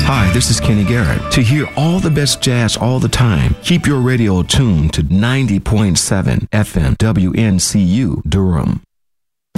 Hi, this is Kenny Garrett. To hear all the best jazz all the time, keep your radio tuned to 90.7 FM WNCU Durham.